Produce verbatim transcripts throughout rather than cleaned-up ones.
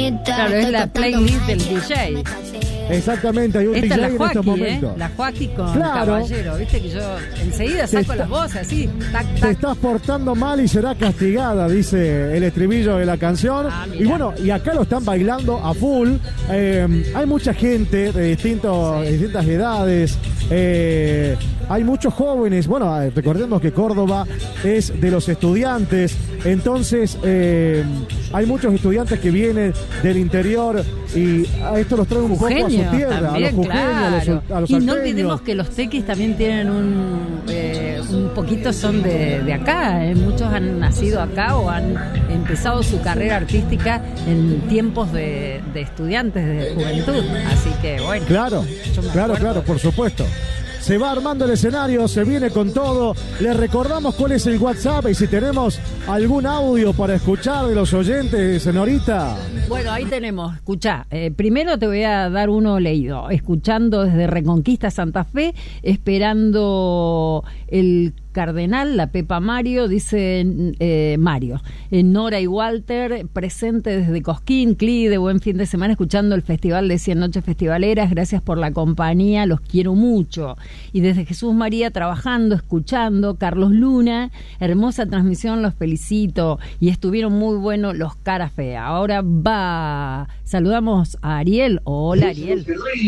Claro, es la playlist del D J. Exactamente, hay un Esta D J la en Joaquí, estos momentos. ¿eh? La Joaquí con Claro. Caballero, viste que yo enseguida saco está, las voces así, tac, tac. Te estás portando mal y será castigada, dice el estribillo de la canción. Ah, y bueno, y acá lo están bailando a full. Eh, hay mucha gente de, distintos, Sí. distintas edades. Eh, hay muchos jóvenes. Bueno, recordemos que Córdoba es de los estudiantes. Entonces, eh, hay muchos estudiantes que vienen del interior y a esto los traen un Jujeño, poco a su tierra, también, a los jujeños, claro. a los, a los Y no salteños. olvidemos que los tequis también tienen un, eh, un poquito son de, de acá, eh. Muchos han nacido acá o han empezado su carrera artística en tiempos de, de estudiantes de juventud, así que bueno. Claro, yo me claro, acuerdo. claro, por supuesto. Se va armando el escenario, se viene con todo. Les recordamos cuál es el WhatsApp y si tenemos algún audio para escuchar de los oyentes, señorita. Bueno, ahí tenemos, escuchá, eh, primero te voy a dar uno leído, escuchando desde Reconquista Santa Fe, esperando el Cardenal, la Pepa Mario, dice eh, Mario, eh, Nora y Walter, presente desde Cosquín, Clide, buen fin de semana, escuchando el Festival de Cien Noches Festivaleras, gracias por la compañía, los quiero mucho. Y desde Jesús María, trabajando, escuchando, Carlos Luna, hermosa transmisión, los felicito, y estuvieron muy buenos los cara fea. Ahora va, saludamos a Ariel, hola Ariel.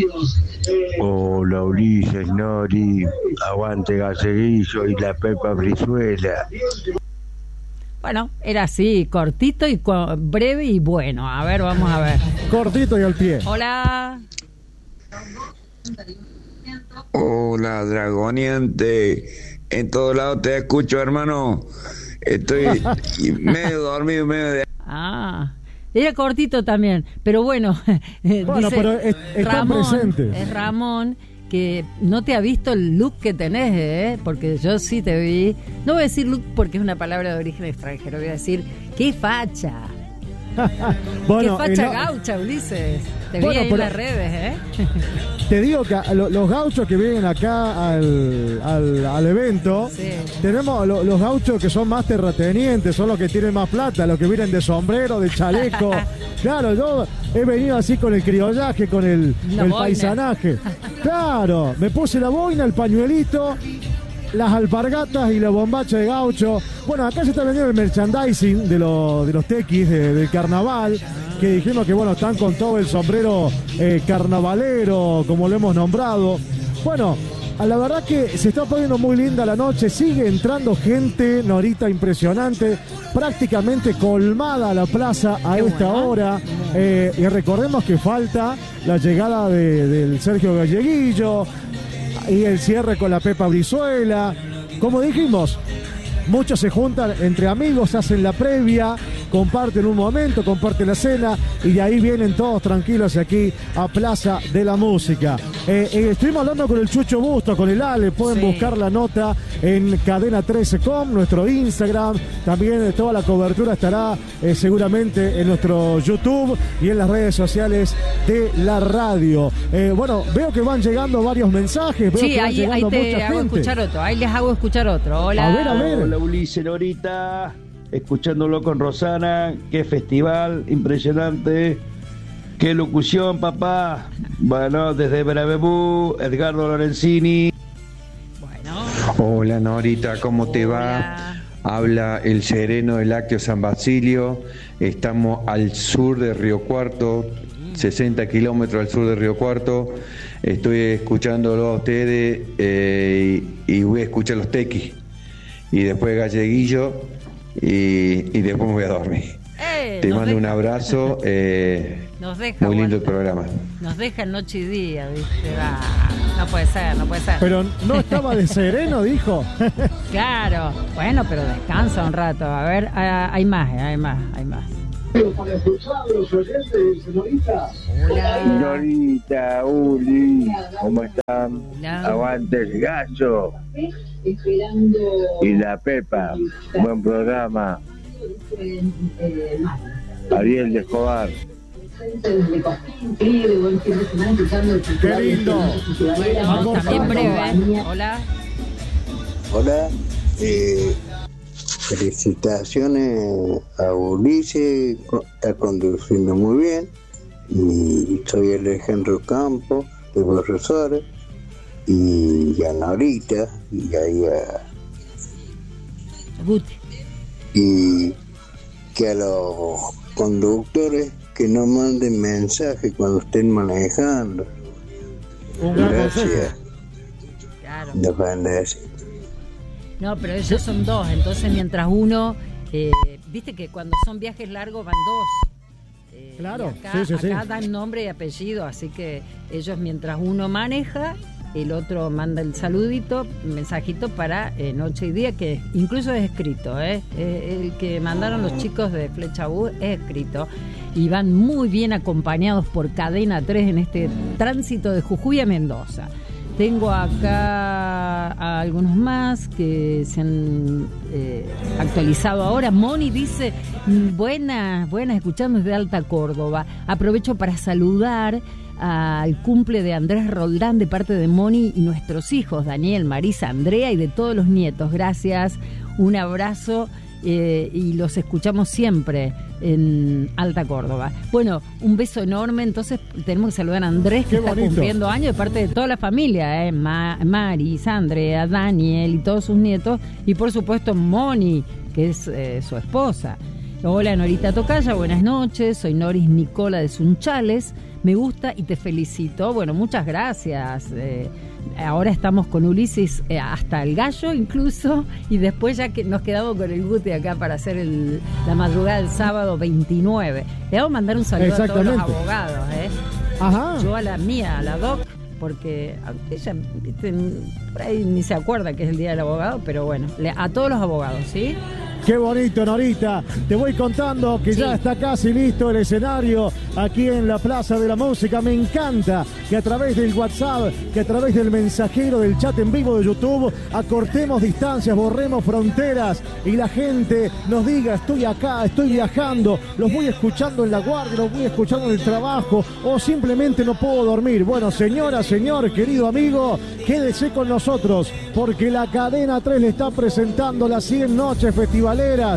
Hola Ulises, Nori, aguante Galleguillo y la Pepa Brizuela. Bueno, era así, cortito y co- breve y bueno. A ver, vamos a ver. Cortito y al pie. Hola. Hola, Dragoniente. En todos lados te escucho, hermano. Estoy medio dormido, medio de... Ah, era cortito también, pero bueno. Bueno, dice pero es- están Ramón, presentes. Es Ramón, que no te ha visto el look que tenés, ¿eh? Porque yo sí te vi. No voy a decir look porque es una palabra de origen extranjero, voy a decir, ¡qué facha! Bueno, ¡Qué facha el- gaucha, Ulises! Te Bueno, vi ahí pero- en las redes, ¿eh? Te digo que a- lo- los gauchos que vienen acá al, al, al evento, Sí. tenemos lo- los gauchos que son más terratenientes, son los que tienen más plata, los que vienen de sombrero, de chaleco. Claro, yo he venido así con el criollaje, con el, La el boina. paisanaje. Claro, me puse la boina, el pañuelito, las alpargatas y la bombacha de gaucho. Bueno, acá se está vendiendo el merchandising de, lo- de los tequis de- del carnaval, que dijimos que bueno, están con todo el sombrero eh, carnavalero, como lo hemos nombrado. Bueno, a la verdad que se está poniendo muy linda la noche, sigue entrando gente, Norita, impresionante, prácticamente colmada la plaza a Qué esta bueno. hora. Eh, y recordemos que falta la llegada de- del Sergio Galleguillo, y el cierre con la Pepa Brizuela. Como dijimos, muchos se juntan entre amigos, hacen la previa, comparten un momento, comparten la cena y de ahí vienen todos tranquilos aquí a Plaza de la Música. Eh, eh, estuvimos hablando con el Chucho Busto, con el Ale, pueden Sí. buscar la nota en cadena trece punto com, nuestro Instagram, también eh, toda la cobertura estará eh, seguramente en nuestro YouTube y en las redes sociales de la radio. Eh, bueno, veo que van llegando varios mensajes, veo Sí, que van ahí, ahí llegando te mucha hago gente. escuchar otro. Ahí les hago escuchar otro. Hola. A ver, a ver. Hola Ulises, Norita, escuchándolo con Rosana, qué festival impresionante, qué locución, papá. Bueno, desde Bravebú, Edgardo Lorenzini. Bueno. Hola Norita, ¿cómo te va? Hola. Habla el sereno del Lácteo San Basilio. Estamos al sur de Río Cuarto, sesenta kilómetros al sur de Río Cuarto. Estoy escuchándolo a ustedes eh, y, y voy a escuchar los tequis. Y después Galleguillo y, y después me voy a dormir. Eh, Te nos mando deja- un abrazo. Eh, Nos deja, muy lindo el bueno. programa. Nos deja noche y día, ¿viste? Ah, no puede ser, no puede ser. Pero no estaba de sereno, dijo. Claro. Bueno, pero descansa un rato. A ver, ah, hay más, eh, hay más, hay más. Hola. Norita, Uli, ¿cómo están? Hola. Aguante el gallo y la Pepa, buen programa. Ariel de Escobar. Qué lindo. Bueno, también breve. ¿eh? Hola. Hola, eh, felicitaciones a Ulises, está conduciendo muy bien. Y soy Alejandro Campos, de profesores, y a Norita, y ahí a Guti. Y que a los conductores que no manden mensajes cuando estén manejando. Un gran Gracias. consejo. Claro. Depende. No, pero ellos son dos, entonces mientras uno, eh, viste que cuando son viajes largos van dos. Eh, Claro, y acá, sí, sí, sí. acá dan nombre y apellido, así que ellos mientras uno maneja, el otro manda el saludito, mensajito para eh, noche y día, que incluso es escrito, ¿eh? Eh, el que mandaron los chicos de Flecha Bus es escrito, y van muy bien acompañados por Cadena tres en este tránsito de Jujuy a Mendoza. Tengo acá a algunos más que se han eh, actualizado ahora. Moni dice, buenas, buenas, escuchando desde Alta Córdoba. Aprovecho para saludar al cumple de Andrés Roldán de parte de Moni y nuestros hijos, Daniel, Marisa, Andrea y de todos los nietos. Gracias, un abrazo. Eh, y los escuchamos siempre en Alta Córdoba. Bueno, un beso enorme. Entonces tenemos que saludar a Andrés, que Qué está bonito. cumpliendo años de parte de toda la familia, eh, Ma- Maris, Andrea, Daniel y todos sus nietos, y por supuesto Moni, que es eh, su esposa. Hola Norita Tocaya, buenas noches, soy Noris Nicola de Sunchales, me gusta y te felicito. Bueno, muchas gracias. Eh, ahora estamos con Ulises eh, hasta el gallo incluso, y después ya que nos quedamos con el Guti acá para hacer el, la madrugada del sábado veintinueve. Le vamos a mandar un saludo a todos los Exactamente. abogados, ¿eh? Ajá. Yo a la mía, a la doc, porque a- ella viste, por ahí ni se acuerda que es el día del abogado, pero bueno, le- a todos los abogados, ¿sí? Qué bonito, Norita. Te voy contando que Sí. ya está casi listo el escenario aquí en la Plaza de la Música. Me encanta que a través del WhatsApp, que a través del mensajero del chat en vivo de YouTube, acortemos distancias, borremos fronteras y la gente nos diga, estoy acá, estoy viajando, los voy escuchando en la guardia, los voy escuchando en el trabajo, o simplemente no puedo dormir. Bueno, señora, señor, querido amigo, quédese con nosotros, porque la Cadena tres le está presentando las cien noches festivaleras.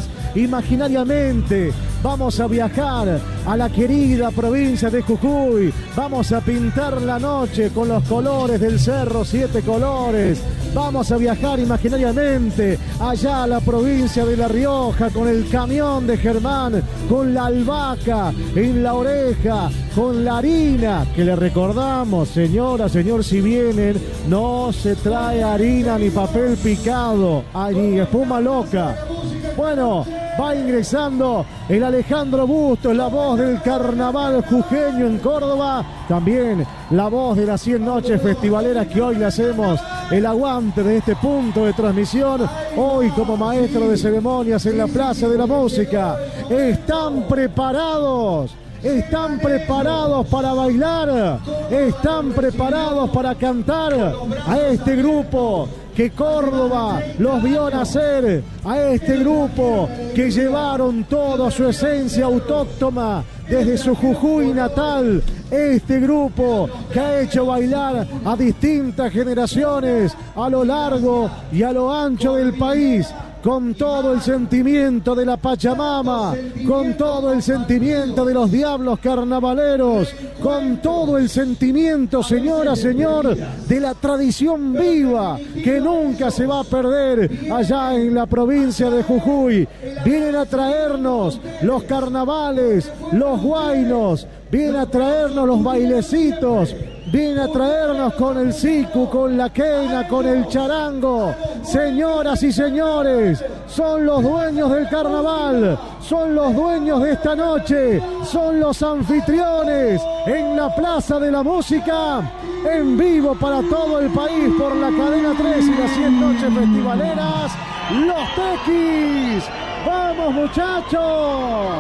Imaginariamente vamos a viajar a la querida provincia de Jujuy, vamos a pintar la noche con los colores del Cerro Siete Colores, vamos a viajar imaginariamente allá a la provincia de La Rioja con el camión de Germán, con la albahaca en la oreja, con la harina, que le recordamos, señora, señor, si vienen, no se trae harina ni papel picado, ay, ni espuma loca. Bueno, va ingresando el Alejandro Bustos, la voz del carnaval jujeño en Córdoba, también la voz de las cien noches festivaleras que hoy le hacemos el aguante de este punto de transmisión, hoy como maestro de ceremonias en la Plaza de la Música. ¿Están preparados? ¿Están preparados para bailar? ¿Están preparados para cantar a este grupo que Córdoba los vio nacer, a este grupo que llevaron toda su esencia autóctona desde su Jujuy natal, este grupo que ha hecho bailar a distintas generaciones a lo largo y a lo ancho del país, con todo el sentimiento de la Pachamama, con todo el sentimiento de los diablos carnavaleros, con todo el sentimiento, señora, señor, de la tradición viva que nunca se va a perder allá en la provincia de Jujuy. Vienen a traernos los carnavales, los huaynos, vienen a traernos los bailecitos, viene a traernos con el sicu, con la quena, con el charango. Señoras y señores, son los dueños del carnaval, son los dueños de esta noche, son los anfitriones en la Plaza de la Música, en vivo para todo el país por la Cadena tres y las cien noches festivaleras, Los Tequis. ¡Vamos, muchachos!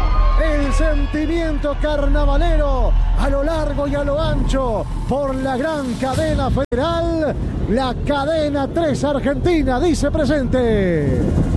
El sentimiento carnavalero a lo largo y a lo ancho por la gran cadena federal, la Cadena tres Argentina, dice presente.